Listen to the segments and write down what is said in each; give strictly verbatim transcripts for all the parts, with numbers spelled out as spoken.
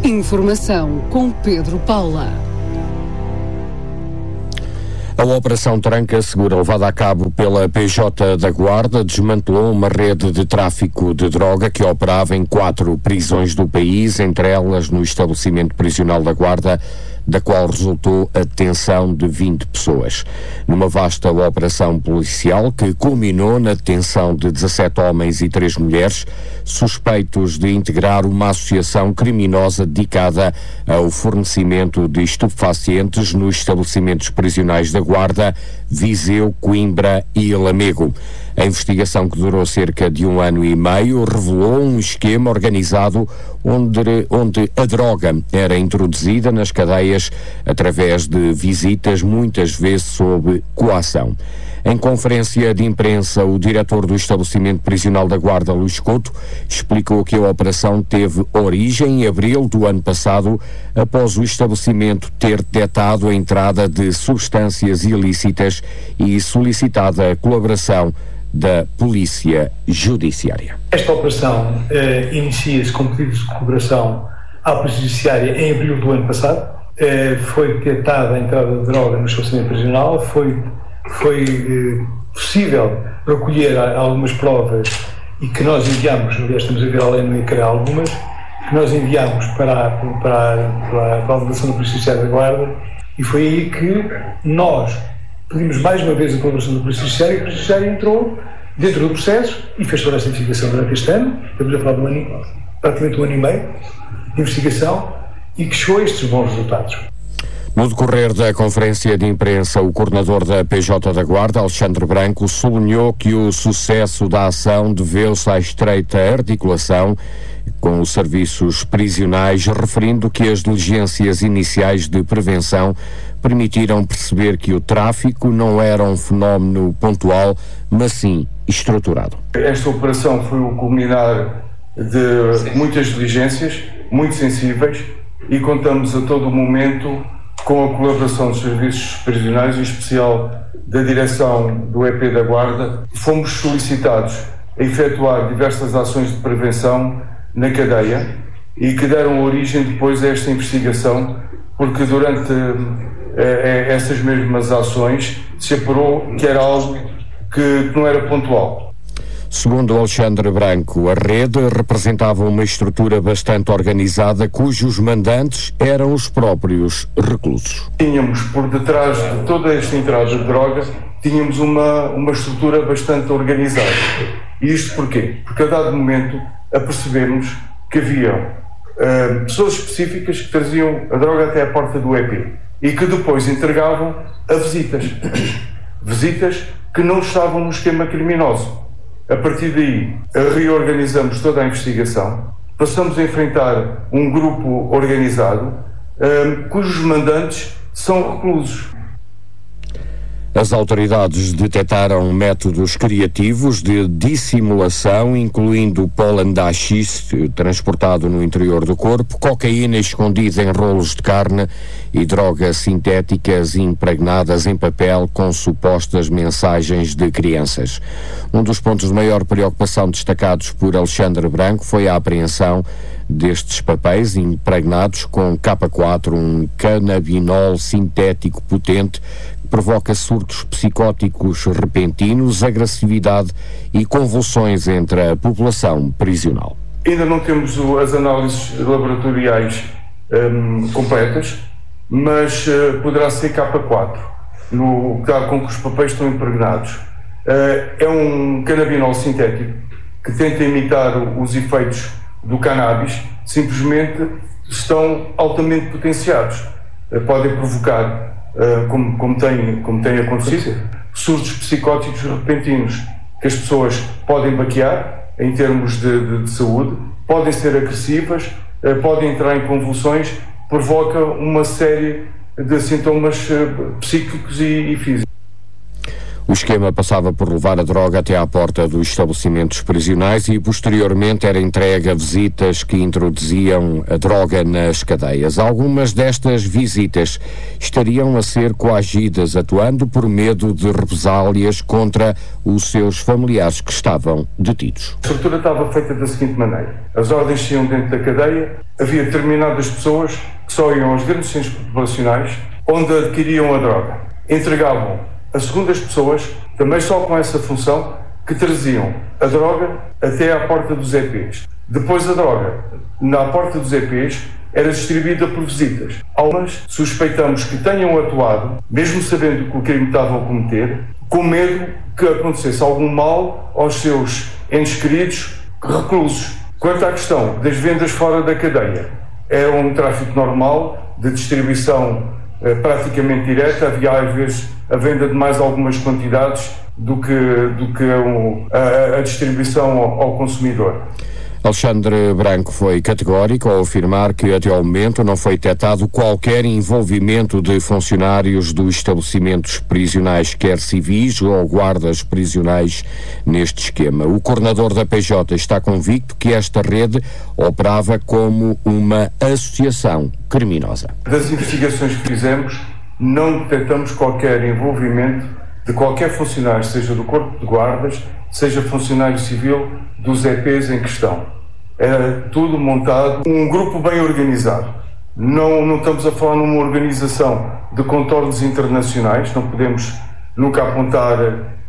Informação com Pedro Paula. A Operação Tranca Segura, levada a cabo pela P J da Guarda, desmantelou uma rede de tráfico de droga que operava em quatro prisões do país, entre elas no estabelecimento prisional da Guarda, da qual resultou a detenção de vinte pessoas. Numa vasta operação policial que culminou na detenção de dezassete homens e três mulheres, suspeitos de integrar uma associação criminosa dedicada ao fornecimento de estupefacientes nos estabelecimentos prisionais da Guarda, Viseu, Coimbra e Lamego. A investigação, que durou cerca de um ano e meio, revelou um esquema organizado onde, onde a droga era introduzida nas cadeias através de visitas, muitas vezes sob coação. Em conferência de imprensa, o diretor do estabelecimento prisional da Guarda, Luís Couto, explicou que a operação teve origem em abril do ano passado, após o estabelecimento ter detectado a entrada de substâncias ilícitas e solicitada a colaboração da Polícia Judiciária. Esta operação eh, inicia-se com pedidos de colaboração à Polícia Judiciária em abril do ano passado. Eh, foi detectada a entrada de droga no estabelecimento prisional, foi, foi eh, possível recolher algumas provas e que nós enviamos, aliás estamos a ver além no ecrã algumas, que nós enviamos para, para, para, para a delegação da Polícia Judiciária da Guarda, e foi aí que nós pedimos mais uma vez a colaboração da Polícia Judiciária, e a Polícia Judiciária entrou dentro do processo e fez toda esta investigação durante este ano. Estamos a falar de um ano, praticamente um ano e meio de investigação, e que chegou a estes bons resultados. No decorrer da conferência de imprensa, o coordenador da P J da Guarda, Alexandre Branco, sublinhou que o sucesso da ação deveu-se à estreita articulação com os serviços prisionais, referindo que as diligências iniciais de prevenção permitiram perceber que o tráfico não era um fenómeno pontual, mas sim estruturado. Esta operação foi o culminar de sim. muitas diligências, muito sensíveis, e contamos a todo momento com a colaboração dos serviços prisionais, em especial da direção do E P da Guarda. Fomos solicitados a efetuar diversas ações de prevenção na cadeia e que deram origem depois a esta investigação, porque durante eh, essas mesmas ações se apurou que era algo que, que não era pontual. Segundo Alexandre Branco, a rede representava uma estrutura bastante organizada, cujos mandantes eram os próprios reclusos. Tínhamos por detrás de toda esta entrada de droga, tínhamos uma, uma estrutura bastante organizada. E isto porquê? Porque a dado momento apercebemos que havia uh, pessoas específicas que traziam a droga até à porta do E P e que depois entregavam a visitas. Visitas que não estavam no esquema criminoso. A partir daí, reorganizamos toda a investigação, passamos a enfrentar um grupo organizado, um, cujos mandantes são reclusos. As autoridades detectaram métodos criativos de dissimulação, incluindo pólen de haxixe transportado no interior do corpo, cocaína escondida em rolos de carne e drogas sintéticas impregnadas em papel com supostas mensagens de crianças. Um dos pontos de maior preocupação destacados por Alexandre Branco foi a apreensão destes papéis impregnados com K quatro, um canabinol sintético potente que provoca surtos psicóticos repentinos, agressividade e convulsões entre a população prisional. Ainda não temos o, as análises laboratoriais um, completas, mas uh, poderá ser K quatro, no caso com que os papéis estão impregnados. Uh, é um canabinol sintético que tenta imitar os efeitos do cannabis, simplesmente estão altamente potenciados. Uh, podem provocar, uh, como, como, tem, como tem acontecido, surtos psicóticos repentinos, que as pessoas podem baquear em termos de, de, de saúde, podem ser agressivas, uh, podem entrar em convulsões, provoca uma série de sintomas uh, psíquicos e, e físicos. O esquema passava por levar a droga até à porta dos estabelecimentos prisionais e posteriormente era entregue a visitas que introduziam a droga nas cadeias. Algumas destas visitas estariam a ser coagidas, atuando por medo de represálias contra os seus familiares que estavam detidos. A estrutura estava feita da seguinte maneira: as ordens saíam dentro da cadeia, havia determinadas pessoas que só iam aos grandes centros populacionais onde adquiriam a droga, entregavam a segundas pessoas, também só com essa função, que traziam a droga até à porta dos E Pês. Depois a droga, na porta dos E Pês, era distribuída por visitas. Algumas suspeitamos que tenham atuado, mesmo sabendo que o crime estavam a cometer, com medo que acontecesse algum mal aos seus entes queridos reclusos. Quanto à questão das vendas fora da cadeia, era um tráfico normal, de distribuição eh, praticamente direta. Havia às vezes a venda de mais algumas quantidades do que, do que um, a, a distribuição ao, ao consumidor. Alexandre Branco foi categórico ao afirmar que até ao momento não foi detectado qualquer envolvimento de funcionários dos estabelecimentos prisionais, quer civis ou guardas prisionais, neste esquema. O coordenador da P J está convicto que esta rede operava como uma associação criminosa. Das investigações que fizemos, não detectamos qualquer envolvimento de qualquer funcionário, seja do Corpo de Guardas, seja funcionário civil dos E Pês em questão. Era tudo montado, um grupo bem organizado. Não, não estamos a falar numa organização de contornos internacionais, não podemos nunca apontar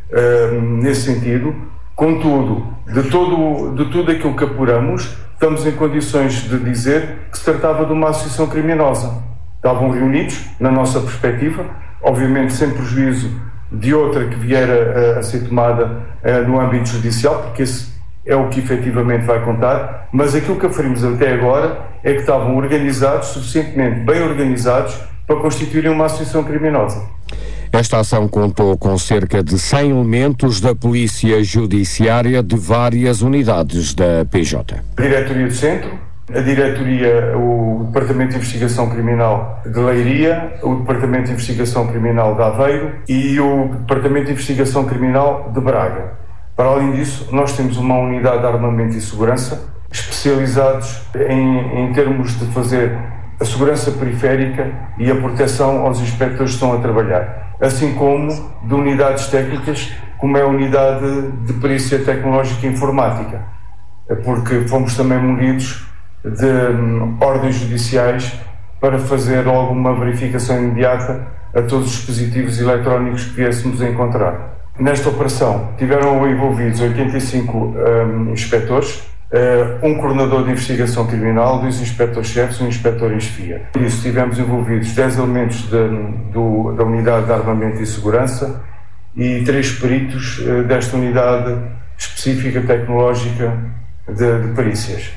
uh, nesse sentido. Contudo, de, todo, de tudo aquilo que apuramos, estamos em condições de dizer que se tratava de uma associação criminosa. Estavam reunidos, na nossa perspectiva, obviamente sem prejuízo de outra que vier a, a ser tomada uh, no âmbito judicial, porque esse é o que efetivamente vai contar, mas aquilo que aferimos até agora é que estavam organizados, suficientemente bem organizados, para constituírem uma associação criminosa. Esta ação contou com cerca de cem elementos da Polícia Judiciária de várias unidades da P J. A Diretoria do Centro, a Diretoria, o Departamento de Investigação Criminal de Leiria, o Departamento de Investigação Criminal de Aveiro e o Departamento de Investigação Criminal de Braga. Para além disso, nós temos uma unidade de armamento e segurança especializados em, em termos de fazer a segurança periférica e a proteção aos inspectores que estão a trabalhar, assim como de unidades técnicas, como é a unidade de perícia tecnológica e informática, porque fomos também munidos de um, ordens judiciais para fazer logo uma verificação imediata a todos os dispositivos eletrónicos que viéssemos a encontrar. Nesta operação tiveram envolvidos oitenta e cinco um, inspectores, uh, um coordenador de investigação criminal, dois inspectores-chefes e um inspetor em chefia. Por isso tivemos envolvidos dez elementos de, do, da unidade de armamento e segurança e três peritos uh, desta unidade específica tecnológica de, de perícias.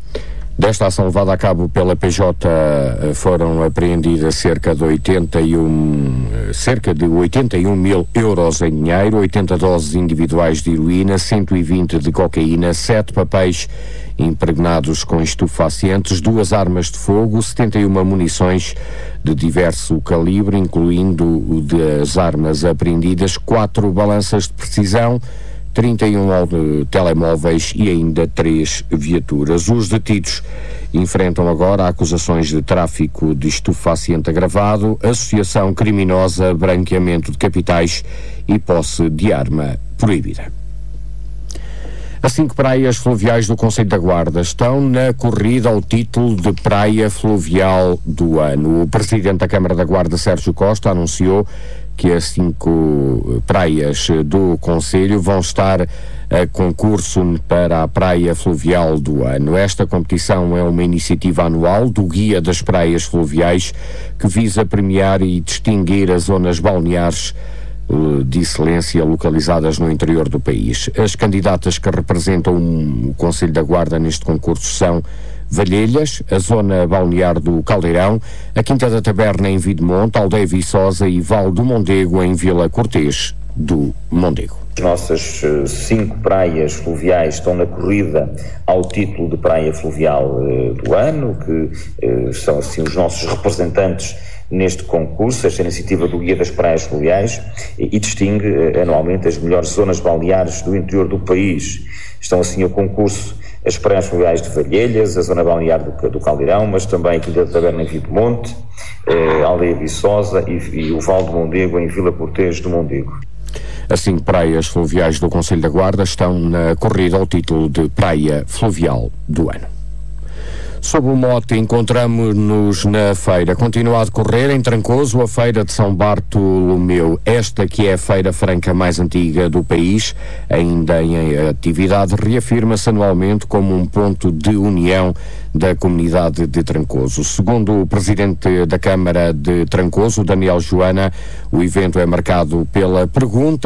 Desta ação levada a cabo pela P J foram apreendidas cerca de oitenta e um, cerca de oitenta e um mil euros em dinheiro, oitenta doses individuais de heroína, cento e vinte de cocaína, sete papéis impregnados com estupefacientes, duas armas de fogo, setenta e uma munições de diverso calibre, incluindo das armas apreendidas, quatro balanças de precisão, trinta e um telemóveis e ainda três viaturas. Os detidos enfrentam agora acusações de tráfico de estupefaciente agravado, associação criminosa, branqueamento de capitais e posse de arma proibida. As cinco praias fluviais do Concelho da Guarda estão na corrida ao título de Praia Fluvial do Ano. O Presidente da Câmara da Guarda, Sérgio Costa, anunciou que as cinco praias do Concelho vão estar a concurso para a Praia Fluvial do Ano. Esta competição é uma iniciativa anual do Guia das Praias Fluviais que visa premiar e distinguir as zonas balneares de excelência localizadas no interior do país. As candidatas que representam o Concelho da Guarda neste concurso são Valhelhas, a zona balnear do Caldeirão, a Quinta da Taberna em Videmonte, Aldeia Viçosa e Val do Mondego em Vila Cortês do Mondego. As nossas uh, cinco praias fluviais estão na corrida ao título de Praia Fluvial uh, do Ano, que uh, são assim os nossos representantes neste concurso. Esta iniciativa do Guia das Praias Fluviais e, e distingue anualmente as melhores zonas balneares do interior do país. Estão assim ao concurso as praias fluviais de Valhelhas, a zona balnear do, do Caldeirão, mas também a Quinta da Taberna em Vidomonte, eh, a Aldeia Viçosa e, e o Val do Mondego em Vila Cortês do Mondego. As cinco praias fluviais do Concelho da Guarda estão na corrida ao título de Praia Fluvial do Ano. Sob o mote, encontramos-nos na feira. Continua a decorrer em Trancoso a Feira de São Bartolomeu. Esta que é a feira franca mais antiga do país, ainda em atividade, reafirma-se anualmente como um ponto de união da comunidade de Trancoso. Segundo o presidente da Câmara de Trancoso, Daniel Joana, o evento é marcado pela pergunta